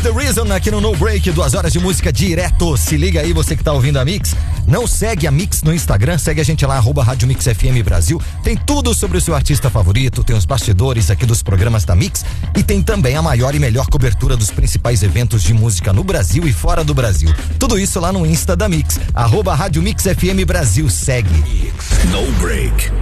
The Reason aqui no No Break, 2 horas de música direto. Se liga aí, você que tá ouvindo a Mix. Não segue a Mix no Instagram, segue a gente lá, @Rádio Mix FM Brasil. Tem tudo sobre o seu artista favorito, tem os bastidores aqui dos programas da Mix e tem também a maior e melhor cobertura dos principais eventos de música no Brasil e fora do Brasil. Tudo isso lá no Insta da Mix, @Rádio Mix FM Brasil. Segue. No Break.